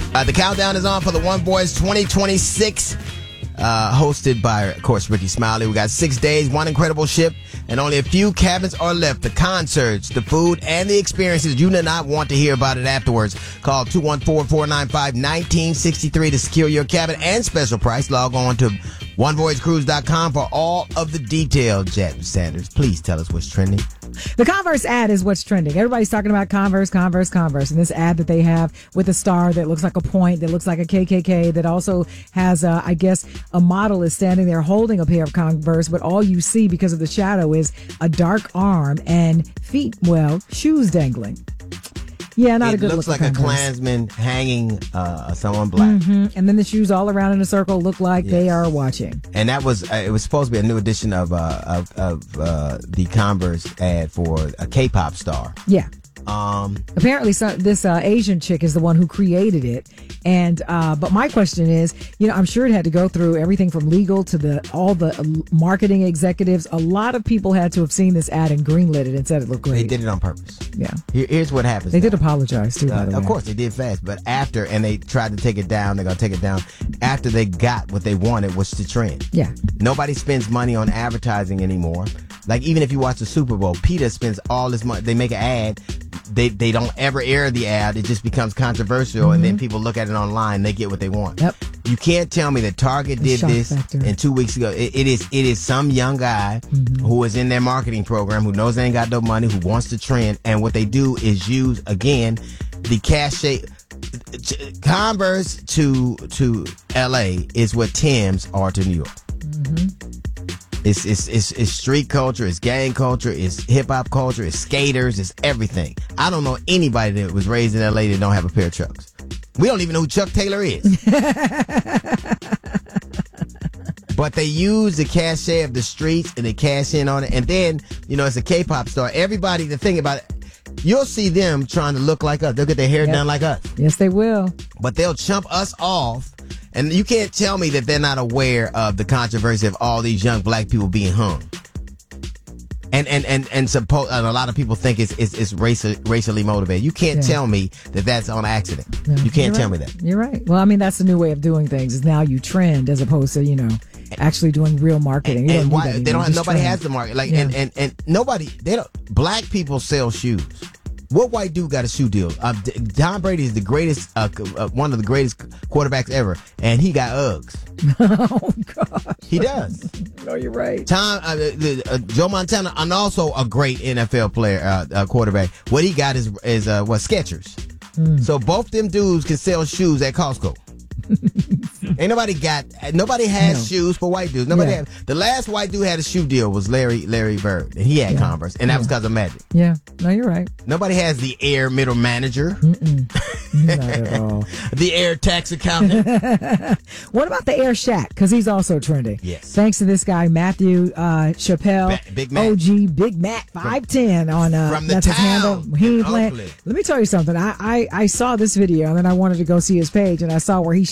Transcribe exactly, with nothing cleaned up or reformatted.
Uh, the countdown is on for the One Voice twenty twenty-six, uh, hosted by, of course, Ricky Smiley. We got six days, one incredible ship, and only a few cabins are left. The concerts, the food, and the experiences. You do not want to hear about it afterwards. Call two one four, four nine five, one nine six three to secure your cabin and special price. Log on to one voice cruise dot com for all of the details. Jasmine Sanders, please tell us what's trending. The Converse ad is what's trending. Everybody's talking about Converse, Converse, Converse. And this ad that they have with a star that looks like a point, that looks like a K K K, that also has, uh, I guess, a model is standing there holding a pair of Converse, but all you see because of the shadow is a dark arm and feet, well, shoes dangling. Yeah, not it a good looks look. like a Klansman hanging uh, someone black. Mm-hmm. And then the shoes all around in a circle look like yes. they are watching. And that was, uh, it was supposed to be a new edition of, uh, of, of uh, the Converse ad for a K-pop star. Yeah. Um, Apparently, so, this uh, Asian chick is the one who created it, and uh, but my question is, you know, I'm sure it had to go through everything from legal to the all the marketing executives. A lot of people had to have seen this ad and greenlit it and said it looked great. They did it on purpose. Yeah. Here, here's what happens. They now. did apologize too. Uh, by the of way. course, they did fast, but after and they tried to take it down. They're gonna take it down after they got what they wanted, was the trend. Yeah. Nobody spends money on advertising anymore. Like even if you watch the Super Bowl, PETA spends all this money. They make an ad. They they don't ever air the ad. It just becomes controversial, mm-hmm. and then people look at it online. They get what they want. Yep. You can't tell me that Target The did shock this factor. and two weeks ago. It, it is it is some young guy mm-hmm. who is in their marketing program who knows they ain't got no money, who wants to trend, and what they do is use again the cachet. Converse to to L A is what Tim's are to New York. Mm-hmm. It's, it's it's it's street culture, it's gang culture, it's hip hop culture, it's skaters, it's everything. I don't know anybody that was raised in L A that don't have a pair of Chucks. We don't even know who Chuck Taylor is. But they use the cachet of the streets and they cash in on it. And then, you know, it's a K-pop star. Everybody, the thing about it, you'll see them trying to look like us. They'll get their hair yep. done like us. Yes, they will. But they'll chump us off. And you can't tell me that they're not aware of the controversy of all these young black people being hung. And and and and, suppo- and a lot of people think it's it's, it's racial, racially motivated. You can't yeah. tell me that that's on accident. No, you can't tell right. me that. You're right. Well, I mean, that's the new way of doing things. Is now you trend as opposed to, you know, actually doing real marketing. And, you and don't why do they don't have, nobody trend. has the market. Like yeah. and, and and nobody they don't. Black people sell shoes. What white dude got a shoe deal? Uh, Tom Brady is the greatest, uh, uh, one of the greatest quarterbacks ever, and he got Uggs. Oh gosh, he does. No, you're right. Tom, uh, uh, Joe Montana, and also a great N F L player, uh, uh, quarterback. What he got is is uh, what Skechers. Mm. So both them dudes can sell shoes at Costco. Ain't nobody got nobody has no. shoes for white dudes. Nobody yeah. had, the last white dude had a shoe deal was Larry Larry Bird, and he had yeah. Converse, and that yeah. was because of Magic. Yeah, no, you're right. Nobody has the Air middle manager. Not at all. The Air tax accountant. What about the Air Shack? Because he's also trending. Yes. Thanks to this guy Matthew uh, Chappelle, ba- Big Mac. O G Big Mac five ten on uh, from the that's town. his handle. He ain't playing. Let me tell you something. I, I I saw this video and then I wanted to go see his page and I saw where he